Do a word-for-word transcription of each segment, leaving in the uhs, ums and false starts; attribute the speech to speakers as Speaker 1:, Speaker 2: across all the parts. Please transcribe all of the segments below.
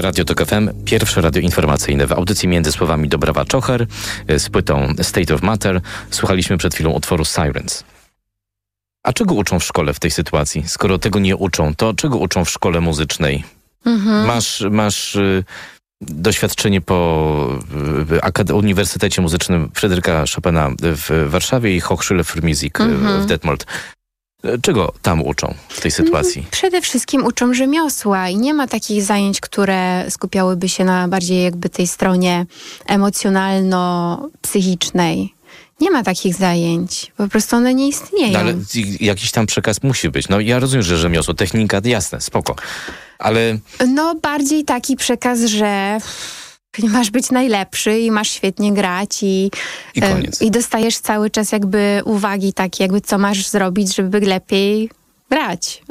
Speaker 1: Radio Tok F M, pierwsze radio informacyjne. W audycji Między Słowami Dobrawa Czocher z płytą State of Matter słuchaliśmy przed chwilą utworu Sirens. A czego uczą w szkole w tej sytuacji? Skoro tego nie uczą, to czego uczą w szkole muzycznej? Mhm. Masz, masz y, doświadczenie po y, Akad- Uniwersytecie Muzycznym Fryderyka Chopina w Warszawie i Hochschule für Musik mhm. w Detmold. Czego tam uczą w tej sytuacji?
Speaker 2: Przede wszystkim uczą rzemiosła i nie ma takich zajęć, które skupiałyby się na bardziej jakby tej stronie emocjonalno-psychicznej. Nie ma takich zajęć. Po prostu one nie istnieją.
Speaker 1: No, ale jakiś tam przekaz musi być. No ja rozumiem, że rzemiosło, technika, jasne, spoko. Ale...
Speaker 2: No bardziej taki przekaz, że masz być najlepszy i masz świetnie grać i,
Speaker 1: I koniec.
Speaker 2: Y, i dostajesz cały czas jakby uwagi takie, jakby co masz zrobić, żeby lepiej grać.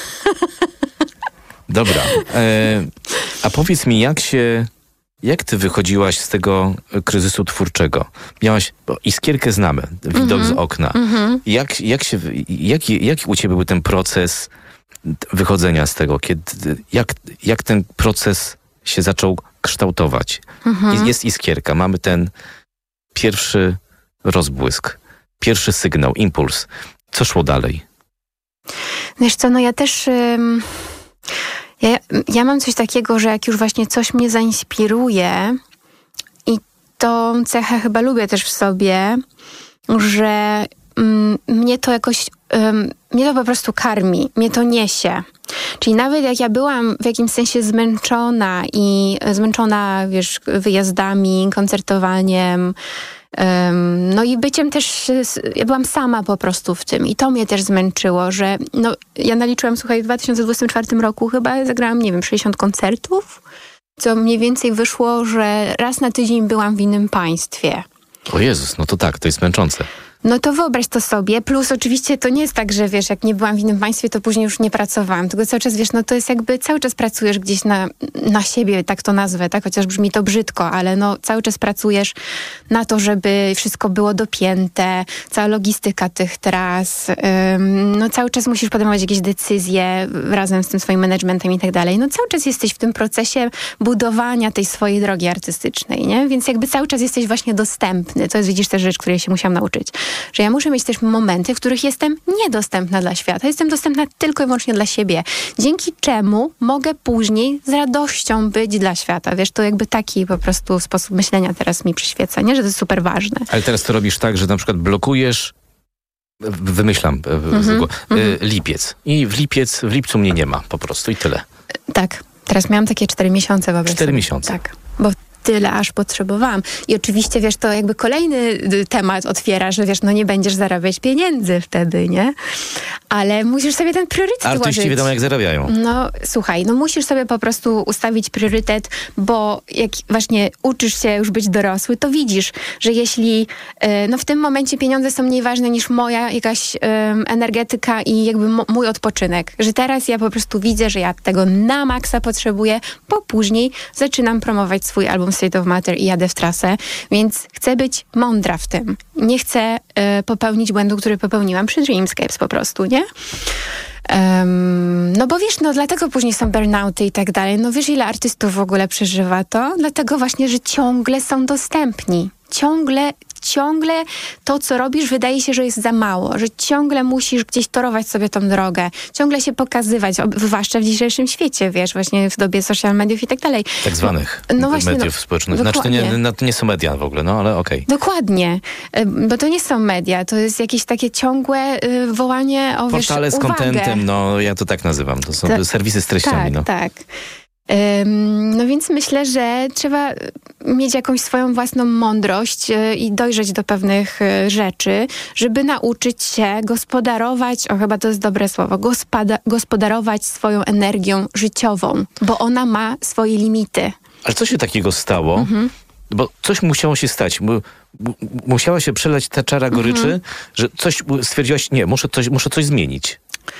Speaker 1: Dobra. E, a powiedz mi, jak się... Jak ty wychodziłaś z tego kryzysu twórczego? Miałaś, bo Iskierkę znamy, widok mm-hmm. z okna. Mm-hmm. Jak, jak, się, jak, jak u ciebie był ten proces wychodzenia z tego? Kiedy, jak, jak ten proces się zaczął kształtować? Mm-hmm. Jest Iskierka, mamy ten pierwszy rozbłysk, pierwszy sygnał, impuls. Co szło dalej?
Speaker 2: Wiesz co, no ja też... Ym... Ja, ja mam coś takiego, że jak już właśnie coś mnie zainspiruje i tą cechę chyba lubię też w sobie, że mm, mnie to jakoś, um, mnie to po prostu karmi, mnie to niesie. Czyli nawet jak ja byłam w jakimś sensie zmęczona i zmęczona, wiesz, wyjazdami, koncertowaniem, Um, no i byciem też, ja byłam sama po prostu w tym i to mnie też zmęczyło, że no, ja naliczyłam, słuchaj, w dwa tysiące dwudziestym czwartym roku chyba zagrałam, nie wiem, sześćdziesiąt koncertów, co mniej więcej wyszło, że raz na tydzień byłam w innym państwie.
Speaker 1: O Jezus, no to tak, to jest męczące.
Speaker 2: No to wyobraź to sobie, plus oczywiście to nie jest tak, że wiesz, jak nie byłam w innym państwie, to później już nie pracowałam, tylko cały czas, wiesz, no to jest jakby cały czas pracujesz gdzieś na, na siebie, tak to nazwę, tak, chociaż brzmi to brzydko, ale no cały czas pracujesz na to, żeby wszystko było dopięte, cała logistyka tych tras, ym, no cały czas musisz podejmować jakieś decyzje razem z tym swoim managementem i tak dalej, no cały czas jesteś w tym procesie budowania tej swojej drogi artystycznej, nie, więc jakby cały czas jesteś właśnie dostępny, to jest, widzisz, też rzecz, której się musiałam nauczyć. Że ja muszę mieć też momenty, w których jestem niedostępna dla świata. Jestem dostępna tylko i wyłącznie dla siebie. Dzięki czemu mogę później z radością być dla świata. Wiesz, to jakby taki po prostu sposób myślenia teraz mi przyświeca, nie? Że to jest super ważne.
Speaker 1: Ale teraz to robisz tak, że na przykład blokujesz, wymyślam, mm-hmm. lipiec. I w lipiec, w lipcu mnie nie ma po prostu i tyle.
Speaker 2: Tak. Teraz miałam takie cztery miesiące.
Speaker 1: Cztery sobie. miesiące.
Speaker 2: Tak. Bo tyle aż potrzebowałam. I oczywiście, wiesz, to jakby kolejny temat otwiera, że wiesz, no nie będziesz zarabiać pieniędzy wtedy, nie? Ale musisz sobie ten priorytet ułożyć.
Speaker 1: Artyści wiadomo, jak zarabiają.
Speaker 2: No, słuchaj, no musisz sobie po prostu ustawić priorytet, bo jak właśnie uczysz się już być dorosły, to widzisz, że jeśli no w tym momencie pieniądze są mniej ważne niż moja jakaś um, energetyka i jakby mo- mój odpoczynek. Że teraz ja po prostu widzę, że ja tego na maksa potrzebuję, bo później zaczynam promować swój album State of Matter i jadę w trasę, więc chcę być mądra w tym. Nie chcę y, popełnić błędu, który popełniłam przy Dreamscapes po prostu, nie? Um, no bo wiesz, no dlatego później są burnouty i tak dalej. No wiesz, ile artystów w ogóle przeżywa to? Dlatego właśnie, że ciągle są dostępni. Ciągle, ciągle to, co robisz, wydaje się, że jest za mało, że ciągle musisz gdzieś torować sobie tą drogę, ciągle się pokazywać, zwłaszcza w dzisiejszym świecie, wiesz, właśnie w dobie social mediów i tak dalej.
Speaker 1: Tak zwanych
Speaker 2: no właśnie,
Speaker 1: mediów
Speaker 2: no,
Speaker 1: społecznych. Znaczy to nie, no, to nie są media w ogóle, no ale okej. Okay.
Speaker 2: Dokładnie, bo to nie są media, to jest jakieś takie ciągłe y, wołanie o,
Speaker 1: portale
Speaker 2: wiesz,
Speaker 1: z kontentem, no ja to tak nazywam, to są to, serwisy z treściami.
Speaker 2: Tak,
Speaker 1: no.
Speaker 2: tak. No więc myślę, że trzeba mieć jakąś swoją własną mądrość i dojrzeć do pewnych rzeczy, żeby nauczyć się gospodarować, o chyba to jest dobre słowo, gospoda- gospodarować swoją energią życiową, bo ona ma swoje limity.
Speaker 1: Ale co się takiego stało? Mhm. Bo coś musiało się stać. Musiała się przelać ta czara goryczy, mhm. że coś stwierdziłaś, nie, muszę coś, muszę coś zmienić.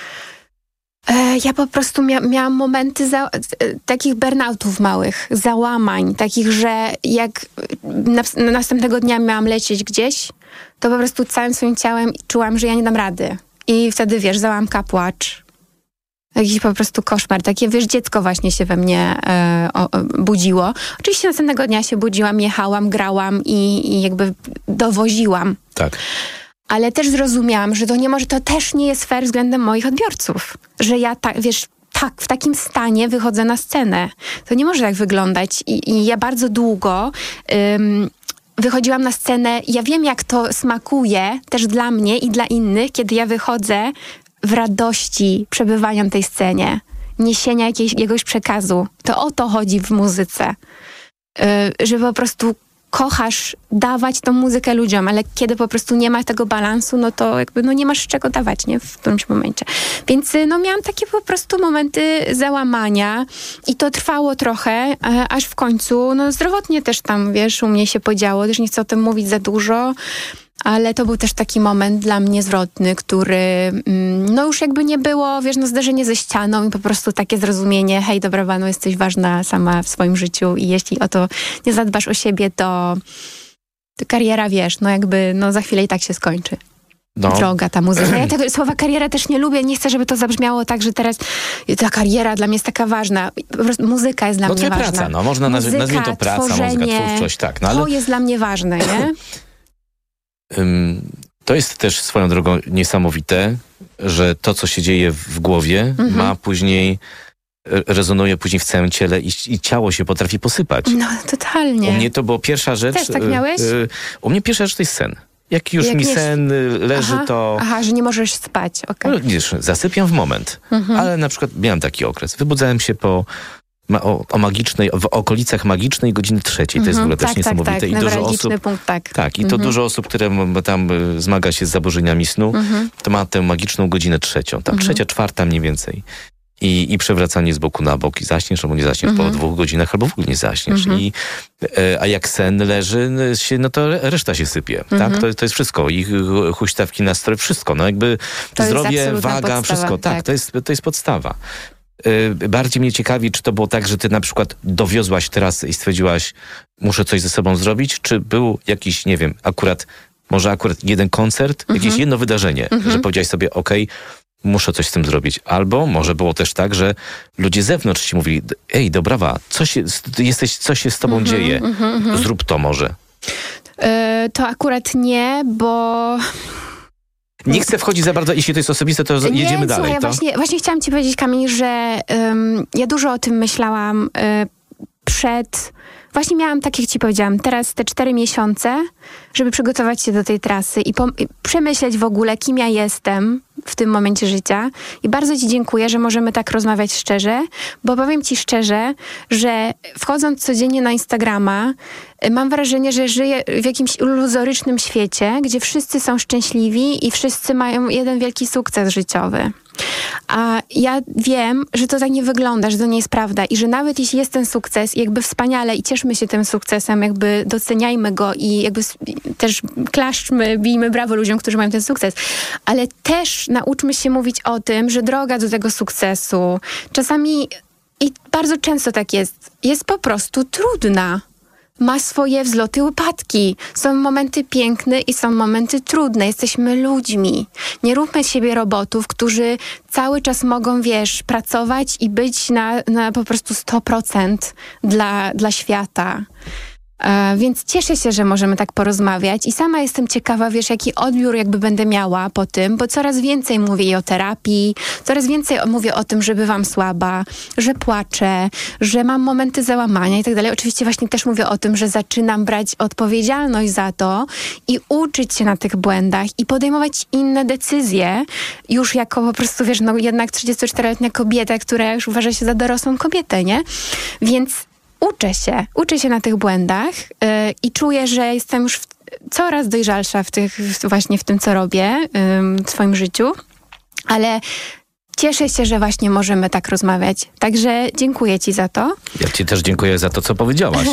Speaker 2: Ja po prostu mia- miałam momenty za- takich burnoutów małych, załamań, takich, że jak na- następnego dnia miałam lecieć gdzieś, to po prostu całym swoim ciałem czułam, że ja nie dam rady. I wtedy, wiesz, załamka, płacz. Jakiś po prostu koszmar. Takie, wiesz, dziecko właśnie się we mnie e, o, budziło. Oczywiście następnego dnia się budziłam, jechałam, grałam i, i jakby dowoziłam.
Speaker 1: Tak.
Speaker 2: Ale też zrozumiałam, że to nie może, to też nie jest fair względem moich odbiorców. Że ja tak, wiesz, tak, w takim stanie wychodzę na scenę. To nie może tak wyglądać. I, i ja bardzo długo ym, wychodziłam na scenę. Ja wiem, jak to smakuje też dla mnie i dla innych, kiedy ja wychodzę w radości przebywania na tej scenie, niesienia jakiejś, jakiegoś przekazu. To o to chodzi w muzyce. Yy, że po prostu kochasz dawać tą muzykę ludziom, ale kiedy po prostu nie ma tego balansu, no to jakby no nie masz czego dawać, nie? W którymś momencie. Więc no miałam takie po prostu momenty załamania i to trwało trochę, aż w końcu, no zdrowotnie też tam, wiesz, u mnie się podziało, też nie chcę o tym mówić za dużo, ale to był też taki moment dla mnie zwrotny, który no już jakby nie było, wiesz, no zderzenie ze ścianą i po prostu takie zrozumienie, hej, dobra, Wano, jesteś ważna sama w swoim życiu i jeśli o to nie zadbasz o siebie, to, to kariera, wiesz, no jakby, no za chwilę i tak się skończy. No. Droga, ta muzyka. Ja tego słowa kariera też nie lubię, nie chcę, żeby to zabrzmiało tak, że teraz ta kariera dla mnie jest taka ważna. Po prostu muzyka jest dla
Speaker 1: no
Speaker 2: mnie ważna.
Speaker 1: Praca, no można nazwać, nazwijmy to praca, muzyka, twórczość, tak. No, ale...
Speaker 2: To jest dla mnie ważne, nie?
Speaker 1: To jest też swoją drogą niesamowite, że to, co się dzieje w głowie, mhm. ma później, rezonuje później w całym ciele i, i ciało się potrafi posypać.
Speaker 2: No, totalnie.
Speaker 1: U mnie to była pierwsza rzecz.
Speaker 2: Też tak miałeś?
Speaker 1: U mnie pierwsza rzecz to jest sen. Jak już Jak mi nie... sen leży,
Speaker 2: aha,
Speaker 1: to...
Speaker 2: Aha, że nie możesz spać, okej.
Speaker 1: Okay. No, wiesz, zasypiam w moment, mhm. ale na przykład miałem taki okres. Wybudzałem się po... Ma, o, o magicznej, w okolicach magicznej godziny trzeciej. To jest w ogóle
Speaker 2: tak,
Speaker 1: też niesamowite.
Speaker 2: Tak, tak.
Speaker 1: I dużo osób,
Speaker 2: punkt, tak.
Speaker 1: tak, i to
Speaker 2: mhm.
Speaker 1: dużo osób, które tam zmaga się z zaburzeniami snu, mhm. to ma tę magiczną godzinę trzecią. Tam mhm. trzecia, czwarta mniej więcej. I, I przewracanie z boku na bok i zaśniesz, albo nie zaśniesz mhm. po dwóch godzinach, albo w ogóle nie zaśniesz. Mhm. I, e, a jak sen leży, się, no to reszta się sypie. Mhm. Tak? To, to jest wszystko. I huśtawki, nastrój, wszystko. No jakby
Speaker 2: to
Speaker 1: zdrowie, waga,
Speaker 2: podstawa,
Speaker 1: wszystko. Tak,
Speaker 2: tak.
Speaker 1: To, jest, to jest podstawa. Bardziej mnie ciekawi, czy to było tak, że ty na przykład dowiozłaś trasę i stwierdziłaś, muszę coś ze sobą zrobić, czy był jakiś, nie wiem, akurat, może akurat jeden koncert, mhm. jakieś jedno wydarzenie, mhm. że powiedziałaś sobie, okej, okay, muszę coś z tym zrobić. Albo może było też tak, że ludzie z zewnątrz ci mówili, ej, dobra, co się, jesteś, co się z tobą mhm, dzieje, mhm, zrób to może.
Speaker 2: Yy, to akurat nie, bo...
Speaker 1: Nie chcę wchodzić za bardzo, jeśli to jest osobiste, to jedziemy
Speaker 2: nie,
Speaker 1: dalej.
Speaker 2: Słuchaj,
Speaker 1: to?
Speaker 2: Właśnie, właśnie chciałam ci powiedzieć, Kamil, że um, ja dużo o tym myślałam y, przed... Właśnie miałam, tak jak ci powiedziałam, teraz te cztery miesiące, żeby przygotować się do tej trasy i, pom- i przemyśleć w ogóle, kim ja jestem w tym momencie życia. I bardzo ci dziękuję, że możemy tak rozmawiać szczerze, bo powiem ci szczerze, że wchodząc codziennie na Instagrama, mam wrażenie, że żyję w jakimś iluzorycznym świecie, gdzie wszyscy są szczęśliwi i wszyscy mają jeden wielki sukces życiowy. A ja wiem, że to tak nie wygląda, że to nie jest prawda i że nawet jeśli jest ten sukces, jakby wspaniale i cieszmy się tym sukcesem, jakby doceniajmy go i jakby też klaszczmy, bijmy brawo ludziom, którzy mają ten sukces, ale też nauczmy się mówić o tym, że droga do tego sukcesu czasami, i bardzo często tak jest, jest po prostu trudna. Ma swoje wzloty i upadki. Są momenty piękne i są momenty trudne. Jesteśmy ludźmi. Nie róbmy z siebie robotów, którzy cały czas mogą, wiesz, pracować i być na, na po prostu sto procent dla, dla świata. E, więc cieszę się, że możemy tak porozmawiać i sama jestem ciekawa, wiesz, jaki odbiór jakby będę miała po tym, bo coraz więcej mówię i o terapii, coraz więcej mówię o tym, że bywam słaba, że płaczę, że mam momenty załamania i tak dalej. Oczywiście właśnie też mówię o tym, że zaczynam brać odpowiedzialność za to i uczyć się na tych błędach i podejmować inne decyzje już jako po prostu, wiesz, no jednak trzydziestoczteroletnia kobieta, która już uważa się za dorosłą kobietę, nie? Więc uczę się, uczę się na tych błędach yy, i czuję, że jestem już w, coraz dojrzalsza w tych, w, właśnie w tym, co robię yy, w swoim życiu, ale cieszę się, że właśnie możemy tak rozmawiać. Także dziękuję ci za to.
Speaker 1: Ja ci też dziękuję za to, co powiedziałaś.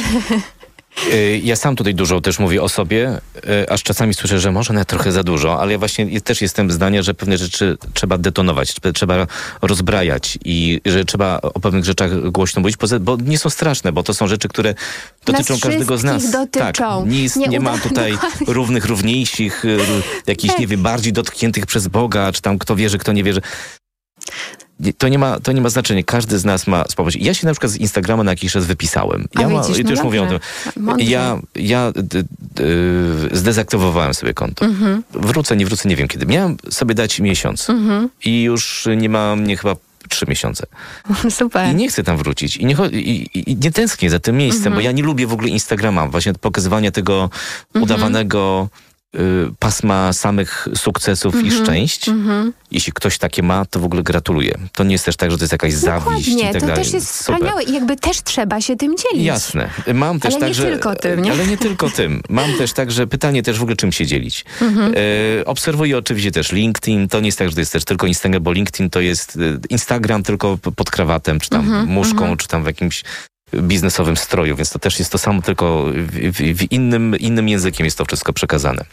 Speaker 1: Ja sam tutaj dużo też mówię o sobie, aż czasami słyszę, że może nawet trochę za dużo, ale ja właśnie też jestem zdania, że pewne rzeczy trzeba detonować, trzeba rozbrajać i że trzeba o pewnych rzeczach głośno mówić, bo nie są straszne, bo to są rzeczy, które dotyczą
Speaker 2: nas
Speaker 1: każdego z nas.
Speaker 2: Dotyczą.
Speaker 1: Tak, nie, jest, nie, nie ma tutaj dokładnie. równych, równiejszych, jakichś, tak. nie wiem, bardziej dotkniętych przez Boga, czy tam kto wierzy, kto nie wierzy. to nie ma, to nie ma znaczenia. Każdy z nas ma sposobność. Ja się na przykład z Instagrama na jakiś czas wypisałem. Ja
Speaker 2: A
Speaker 1: ma,
Speaker 2: widzisz,
Speaker 1: I
Speaker 2: no
Speaker 1: to już
Speaker 2: dobrze.
Speaker 1: mówię o tym.
Speaker 2: Mądrze.
Speaker 1: Ja, ja d, d, d, zdezaktywowałem sobie konto. Mhm. Wrócę, nie wrócę, nie wiem kiedy. Miałem sobie dać miesiąc. Mhm. I już nie ma mnie chyba trzy miesiące.
Speaker 2: Super.
Speaker 1: I nie chcę tam wrócić. I nie, cho- i, i, i nie tęsknię za tym miejscem, mhm. bo ja nie lubię w ogóle Instagrama. Właśnie pokazywania tego mhm. udawanego y, pasma samych sukcesów mhm. i szczęść. Mhm. Jeśli ktoś takie ma, to w ogóle gratuluję. To nie jest też tak, że to jest jakaś zawiść i tak
Speaker 2: to
Speaker 1: dalej.
Speaker 2: też jest
Speaker 1: Super.
Speaker 2: wspaniałe i jakby też trzeba się tym dzielić.
Speaker 1: Jasne. Mam też
Speaker 2: ale
Speaker 1: tak,
Speaker 2: nie
Speaker 1: że,
Speaker 2: tylko tym, nie?
Speaker 1: Ale nie tylko tym. Mam też tak, że pytanie też w ogóle czym się dzielić. Mhm. E, obserwuję oczywiście też LinkedIn. To nie jest tak, że to jest też tylko Instagram, bo LinkedIn to jest Instagram tylko pod krawatem, czy tam mhm. muszką, mhm. czy tam w jakimś biznesowym stroju, więc to też jest to samo, tylko w, w, w innym, innym językiem jest to wszystko przekazane.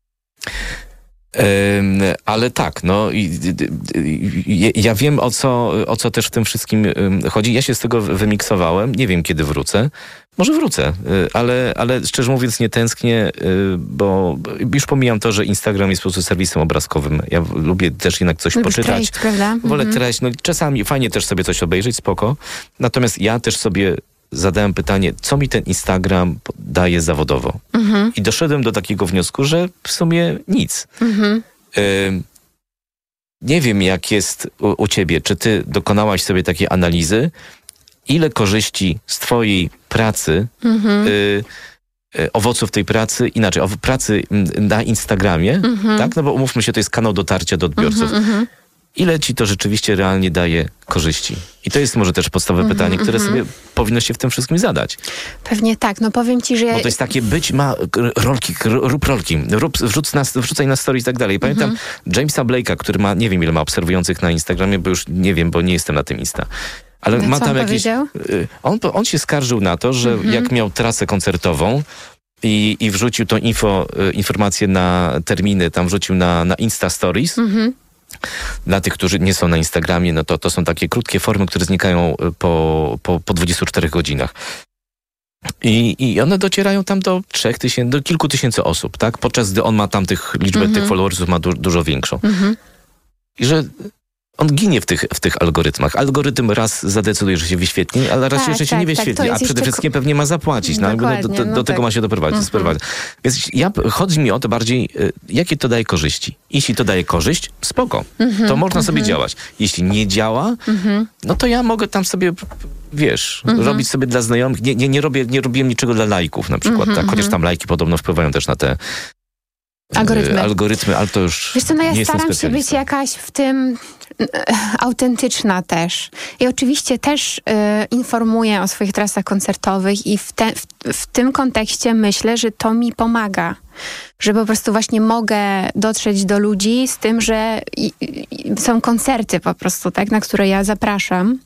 Speaker 1: Um, ale tak, no i, i, ja wiem o co, o co też w tym wszystkim um, chodzi. Ja się z tego wymiksowałem. Nie wiem, kiedy wrócę. Może wrócę, ale, ale szczerze mówiąc nie tęsknię, bo już pomijam to, że Instagram jest po prostu serwisem obrazkowym. Ja lubię też jednak coś
Speaker 2: Lubisz
Speaker 1: poczytać.
Speaker 2: Treść, prawda?
Speaker 1: Wolę
Speaker 2: mhm.
Speaker 1: treść. No, czasami fajnie też sobie coś obejrzeć, spoko. Natomiast ja też sobie zadałem pytanie, co mi ten Instagram daje zawodowo. Mhm. I doszedłem do takiego wniosku, że w sumie nic. Mhm. Y- nie wiem, jak jest u, u ciebie. Czy ty dokonałaś sobie takiej analizy, ile korzyści z twojej pracy, mhm. y- y- owoców tej pracy, inaczej, o pracy na Instagramie, mhm. tak? No bo umówmy się, to jest kanał dotarcia do odbiorców. Mhm. Ile ci to rzeczywiście realnie daje korzyści? I to jest może też podstawowe mm-hmm, pytanie, które mm-hmm. sobie powinno się w tym wszystkim zadać.
Speaker 2: Pewnie tak, no powiem ci, że...
Speaker 1: Bo to jest takie być ma rolki, rób rolki, rób, wrzuc na, wrzucaj na story i tak dalej. Pamiętam mm-hmm. Jamesa Blake'a, który ma, nie wiem ile ma obserwujących na Instagramie, bo już nie wiem, bo nie jestem na tym Insta. Ale
Speaker 2: no,
Speaker 1: ma
Speaker 2: co
Speaker 1: tam
Speaker 2: on
Speaker 1: jakieś...
Speaker 2: powiedział?
Speaker 1: On, on się skarżył na to, że mm-hmm. jak miał trasę koncertową, I, i wrzucił tą info, informację na terminy, tam wrzucił na, na Insta Stories. Mm-hmm. Dla tych, którzy nie są na Instagramie, no to to są takie krótkie formy, które znikają po, po, po dwudziestu czterech godzinach. I, I one docierają tam do trzech tysięcy, do kilku tysięcy osób, tak? Podczas gdy on ma tam tych, liczbę mm-hmm. tych followersów ma du, dużo większą. Mm-hmm. I że on ginie w tych, w tych algorytmach. Algorytm raz zadecyduje, że się wyświetli, ale raz
Speaker 2: tak,
Speaker 1: jeszcze się
Speaker 2: tak,
Speaker 1: nie wyświetli,
Speaker 2: tak,
Speaker 1: a przede wszystkim ko- pewnie ma zapłacić. No, do, do, do,
Speaker 2: no
Speaker 1: do tego
Speaker 2: tak.
Speaker 1: ma się doprowadzić. Mm-hmm. Więc ja, chodzi mi o to bardziej, jakie to daje korzyści. Jeśli to daje korzyść, spoko. Mm-hmm, to można mm-hmm. sobie działać. Jeśli nie działa, mm-hmm. no to ja mogę tam sobie, wiesz, mm-hmm. robić sobie dla znajomych. Nie, nie, nie, robię, nie robiłem niczego dla lajków na przykład, mm-hmm, tak? Chociaż tam lajki podobno wpływają też na te
Speaker 2: algorytmy.
Speaker 1: algorytmy, ale to już
Speaker 2: Wiesz co, no ja
Speaker 1: nie
Speaker 2: staram się być jakaś w tym autentyczna też. I oczywiście też y, informuję o swoich trasach koncertowych i w, te, w, w tym kontekście myślę, że to mi pomaga. Że po prostu właśnie mogę dotrzeć do ludzi z tym, że i, i, są koncerty po prostu, tak, na które ja zapraszam.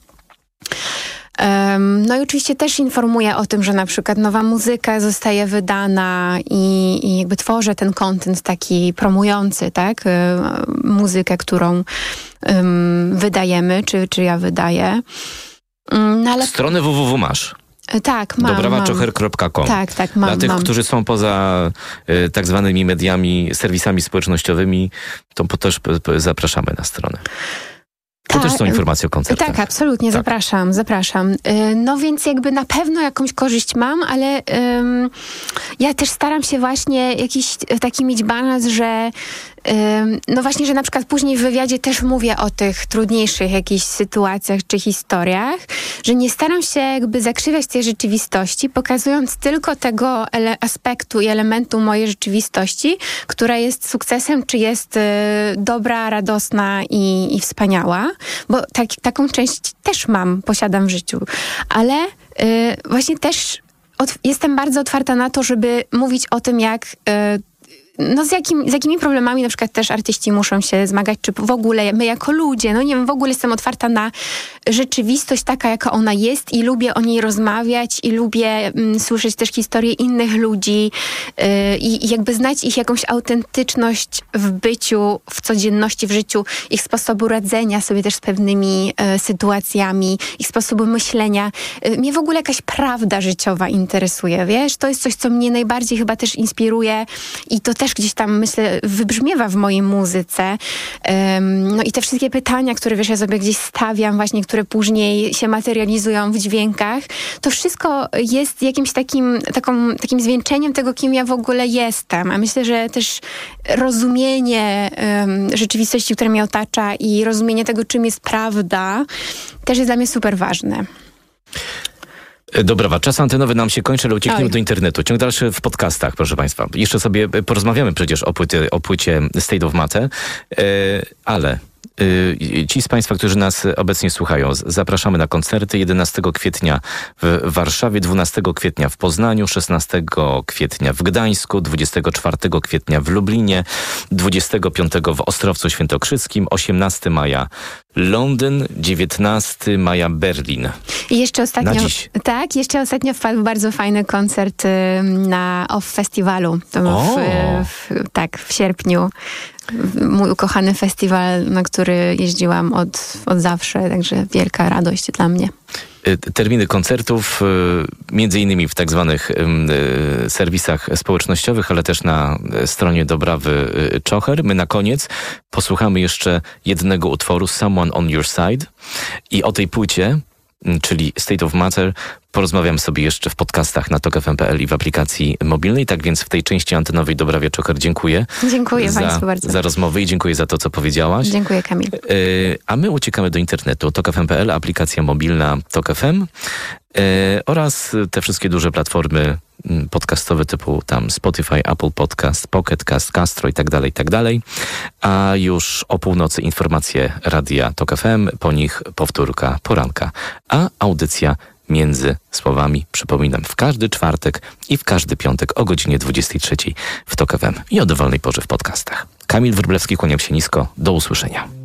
Speaker 2: Um, no i oczywiście też informuję o tym, że na przykład nowa muzyka zostaje wydana i, i jakby tworzę ten content taki promujący, tak, y, muzykę, którą um, wydajemy, czy, czy ja wydaję. Um, no ale...
Speaker 1: Stronę www masz.
Speaker 2: Tak, mam.
Speaker 1: dobrawa czocher kropka com.
Speaker 2: Tak, tak, mam.
Speaker 1: Dla tych,
Speaker 2: mam.
Speaker 1: którzy są poza y, tak zwanymi mediami, serwisami społecznościowymi, to po, też p, p, zapraszamy na stronę. To
Speaker 2: tak,
Speaker 1: też są informacje o koncertach.
Speaker 2: Tak, absolutnie, tak. zapraszam, zapraszam. No więc jakby na pewno jakąś korzyść mam, ale um, ja też staram się właśnie jakiś taki mieć balans, że um, no właśnie, że na przykład później w wywiadzie też mówię o tych trudniejszych jakichś sytuacjach czy historiach, że nie staram się jakby zakrzywiać tej rzeczywistości, pokazując tylko tego ele- aspektu i elementu mojej rzeczywistości, która jest sukcesem, czy jest y, dobra, radosna i, i wspaniała. Bo tak, taką część też mam, posiadam w życiu. Ale y, właśnie też od, jestem bardzo otwarta na to, żeby mówić o tym, jak... Y, no z, jakim, z jakimi problemami na przykład też artyści muszą się zmagać, czy w ogóle my jako ludzie, no nie wiem, w ogóle jestem otwarta na rzeczywistość taka, jaka ona jest i lubię o niej rozmawiać i lubię mm, słyszeć też historie innych ludzi yy, i jakby znać ich jakąś autentyczność w byciu, w codzienności, w życiu, ich sposobu radzenia sobie też z pewnymi yy, sytuacjami, ich sposobu myślenia. Yy, mnie w ogóle jakaś prawda życiowa interesuje, wiesz? To jest coś, co mnie najbardziej chyba też inspiruje i to też też gdzieś tam, myślę, wybrzmiewa w mojej muzyce. Um, no i te wszystkie pytania, które, wiesz, ja sobie gdzieś stawiam właśnie, które później się materializują w dźwiękach, to wszystko jest jakimś takim, taką, takim zwieńczeniem tego, kim ja w ogóle jestem. A myślę, że też rozumienie um, rzeczywistości, która mnie otacza i rozumienie tego, czym jest prawda, też jest dla mnie super ważne.
Speaker 1: Dobra, czas antenowy nam się kończy, ale uciekniemy
Speaker 2: Oj.
Speaker 1: do internetu. Ciąg dalszy w podcastach, proszę Państwa. Jeszcze sobie porozmawiamy przecież o płycie, o płycie State of Matter, e, ale e, ci z Państwa, którzy nas obecnie słuchają, zapraszamy na koncerty jedenastego kwietnia w Warszawie, dwunastego kwietnia w Poznaniu, szesnastego kwietnia w Gdańsku, dwudziestego czwartego kwietnia w Lublinie, dwudziestego piątego w Ostrowcu Świętokrzyskim, osiemnastego maja Londyn, dziewiętnastego maja Berlin.
Speaker 2: I jeszcze ostatnio,
Speaker 1: Na dziś.
Speaker 2: tak, jeszcze ostatnio wpadł bardzo fajny koncert y, na Off Festiwalu. To w, w, tak, w sierpniu. Mój ukochany festiwal, na który jeździłam od, od zawsze, także wielka radość dla mnie.
Speaker 1: Terminy koncertów, między innymi w tak zwanych serwisach społecznościowych, ale też na stronie Dobrawy Czocher. My na koniec posłuchamy jeszcze jednego utworu, Someone on Your Side, i o tej płycie, czyli State of Matter, porozmawiam sobie jeszcze w podcastach na tok f m kropka p l i w aplikacji mobilnej. Tak więc w tej części antenowej Dobrawie Czocher dziękuję.
Speaker 2: Dziękuję
Speaker 1: za,
Speaker 2: Państwu bardzo.
Speaker 1: za rozmowę i dziękuję za to, co powiedziałaś.
Speaker 2: Dziękuję, Kamil.
Speaker 1: Yy, a my uciekamy do internetu. tok f m kropka p l, aplikacja mobilna Tok F M yy, oraz te wszystkie duże platformy podcastowe typu tam Spotify, Apple Podcast, Pocket Cast, Castro i tak dalej, i tak dalej. A już o północy informacje Radia Tok F M, po nich powtórka poranka. A audycja Między Słowami, przypominam, w każdy czwartek i w każdy piątek o godzinie dwudziestej trzeciej w Tok F M i o dowolnej porze w podcastach. Kamil Wróblewski, kłaniam się nisko. Do usłyszenia.